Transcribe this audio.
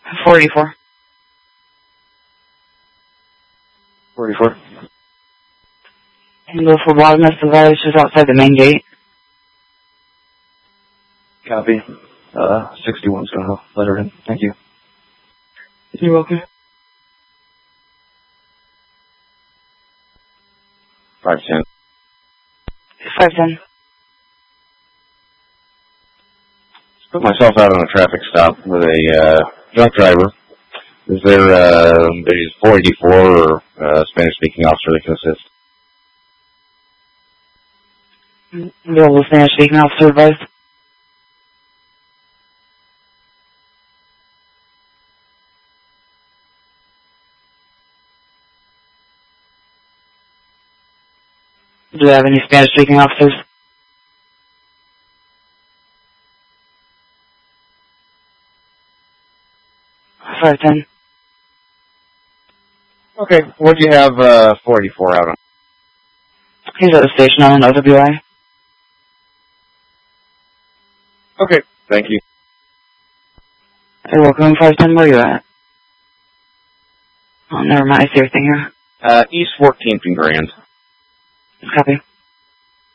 484. 44. Tango for Wilderness, the village is outside the main gate. Copy. 61's gonna let her in. Thank you. You're welcome. 510. 510. Put myself out on a traffic stop with a drunk driver. Is there a 484 or Spanish-speaking officer that can assist? The old Spanish-speaking officer advised. Do you have any Spanish-speaking officers? $510. Okay, what do you have 484 out on? He's at the station on an OWI. Okay, thank you. You're welcome. 510, where are you at? Oh, never mind. I see everything here. East 14th and Grand. Copy.